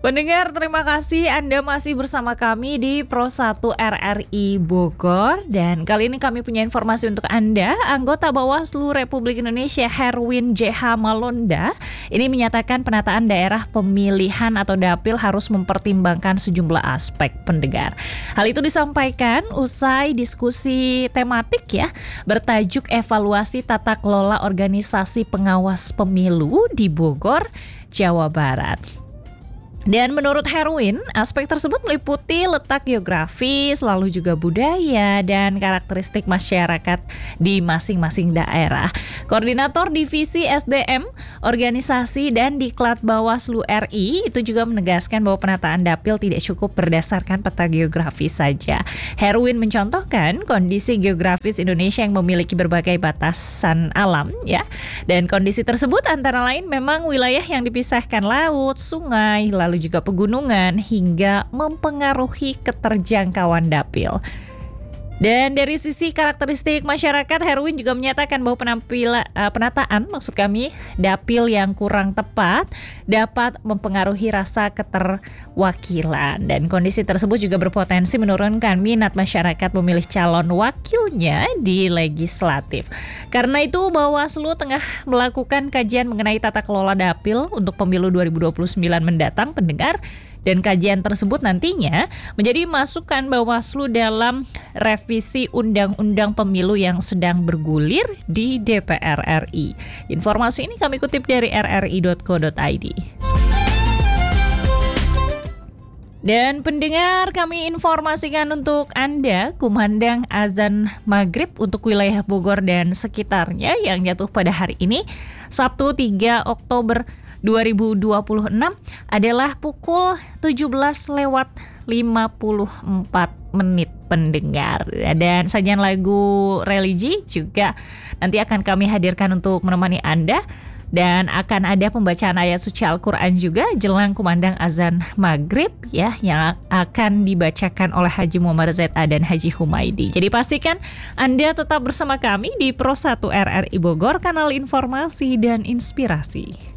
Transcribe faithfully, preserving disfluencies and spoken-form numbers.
Pendengar, terima kasih Anda masih bersama kami di Pro satu R R I Bogor. Dan kali ini kami punya informasi untuk Anda. Anggota Bawaslu Republik Indonesia Herwin J H Malonda ini menyatakan penataan daerah pemilihan atau dapil harus mempertimbangkan sejumlah aspek, pendengar. Hal itu disampaikan usai diskusi tematik ya bertajuk evaluasi tata kelola organisasi pengawas pemilu di Bogor, Jawa Barat. Dan menurut Herwin, aspek tersebut meliputi letak geografis, lalu juga budaya dan karakteristik masyarakat di masing-masing daerah. Koordinator Divisi S D M, Organisasi dan Diklat Bawaslu R I itu juga menegaskan bahwa penataan dapil tidak cukup berdasarkan peta geografis saja. Herwin mencontohkan kondisi geografis Indonesia yang memiliki berbagai batasan alam ya. Dan kondisi tersebut antara lain memang wilayah yang dipisahkan laut, sungai, lalu lalu juga pegunungan hingga mempengaruhi keterjangkauan dapil. Dan dari sisi karakteristik masyarakat, Herwin juga menyatakan bahwa penampilan uh, penataan maksud kami dapil yang kurang tepat dapat mempengaruhi rasa keterwakilan, dan kondisi tersebut juga berpotensi menurunkan minat masyarakat memilih calon wakilnya di legislatif. Karena itu Bawaslu tengah melakukan kajian mengenai tata kelola dapil untuk pemilu dua ribu dua puluh sembilan mendatang, pendengar. Dan kajian tersebut nantinya menjadi masukan Bawaslu dalam revisi Undang-Undang Pemilu yang sedang bergulir di D P R R I. Informasi ini kami kutip dari r r i dot co dot i d. Dan pendengar, kami informasikan untuk Anda kumandang azan maghrib untuk wilayah Bogor dan sekitarnya yang jatuh pada hari ini, Sabtu tiga Oktober dua ribu dua puluh enam adalah pukul tujuh belas lewat lima puluh empat menit, pendengar. Dan sajian lagu religi juga nanti akan kami hadirkan untuk menemani Anda. Dan akan ada pembacaan ayat suci Al-Quran juga jelang kumandang azan maghrib ya, yang akan dibacakan oleh Haji Muhammad Z A dan Haji Humaydi. Jadi pastikan Anda tetap bersama kami di Pro satu R R I Bogor, kanal informasi dan inspirasi.